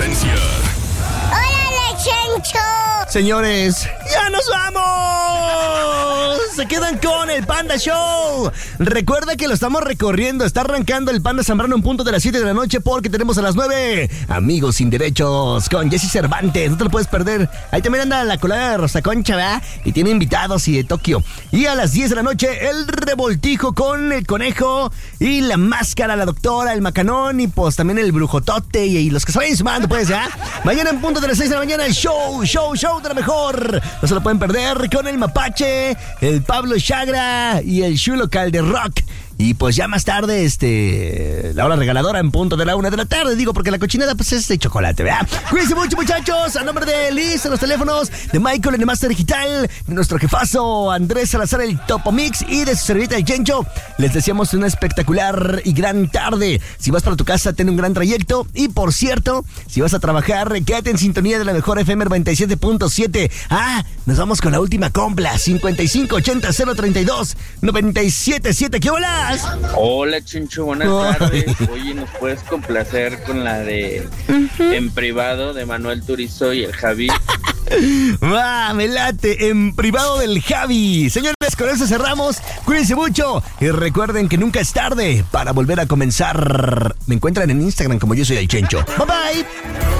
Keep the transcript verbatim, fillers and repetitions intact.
presencia. ¡Órale, Chencho! Señores, ¡ya nos vamos! Se quedan con el Panda Show. Recuerda que lo estamos recorriendo. Está arrancando el Panda Zambrano en punto de las siete de la noche porque tenemos a las nueve Amigos sin Derechos con Jesse Cervantes. No te lo puedes perder. Ahí también anda la colada de Rosa Concha, ¿verdad? Y tiene invitados y de Tokio. Y a las diez de la noche el Revoltijo con el Conejo y la Máscara, la Doctora, el Macanón y pues también el Brujotote y, y los que se vayan sumando, pues, ¿ya? Mañana en punto de las seis de la mañana el show, show, show de la mejor. No se lo pueden perder con el Mapache, el Pablo Chagra y el Chulo Calderrock. Y pues ya más tarde, este, la hora regaladora en punto de la una de la tarde, digo, porque la cochinada pues es de chocolate, ¿verdad? Cuídense mucho, muchachos. A nombre de Liz, en los teléfonos, de Michael en el Master Digital, de nuestro jefazo Andrés Salazar, el Topomix, y de su servilleta de Chencho, les deseamos una espectacular y gran tarde. Si vas para tu casa, ten un gran trayecto. Y por cierto, si vas a trabajar, quédate en sintonía de la mejor F M noventa y siete punto siete. Ah, nos vamos con la última compla, cincuenta y cinco ochenta cero treinta y dos noventa y siete siete. ¿Qué hola? Hola, Chencho, buenas tardes. Oye, ¿nos puedes complacer con la de uh-huh. En Privado de Manuel Turizo y el Javi? Va, me late, En Privado del Javi. Señores, con eso cerramos. Cuídense mucho y recuerden que nunca es tarde para volver a comenzar. Me encuentran en Instagram como Yo Soy el Chencho. Bye bye.